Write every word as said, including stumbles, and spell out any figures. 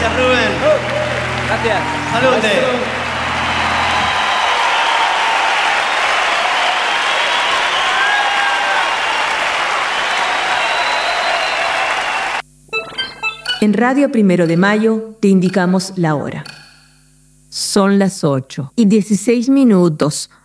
Gracias, Rubén. Gracias. Salute. En Radio Primero de Mayo te indicamos la hora. Son las ocho y dieciséis minutos.